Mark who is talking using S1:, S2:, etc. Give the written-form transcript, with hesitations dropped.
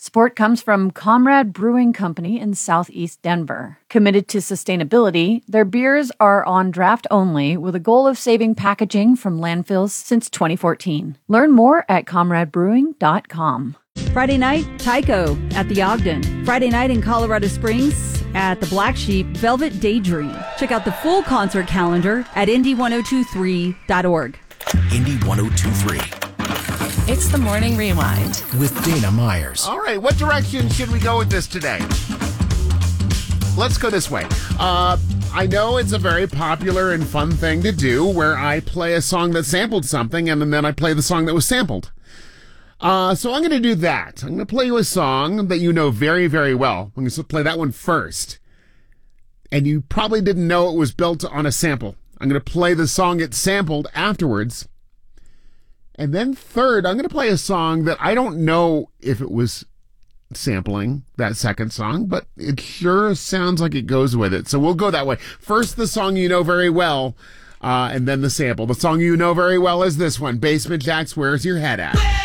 S1: Support comes from Comrade Brewing Company in Southeast Denver. Committed to sustainability, their beers are on draft only with a goal of saving packaging from landfills since 2014. Learn more at comradebrewing.com.
S2: Friday night, Tycho at the Ogden. Friday night in Colorado Springs at the Black Sheep, Velvet Daydream. Check out the full concert calendar at indy1023.org.
S3: Indy 1023.
S4: It's the Morning Rewind
S3: with Dana Myers.
S5: All right, what direction should we go with this today? Let's go this way. I know it's a very popular and fun thing to do where I play a song that sampled something and then I play the song that was sampled. So I'm going to do that. I'm going to play you a song that you know very, very well. I'm going to play that one first. And you probably didn't know it was built on a sample. I'm going to play the song it sampled afterwards. And then third, I'm going to play a song that I don't know if it was sampling that second song, but it sure sounds like it goes with it. So we'll go that way. First, the song you know very well, and then the sample. The song you know very well is this one, Basement Jaxx, Where's Your Head At?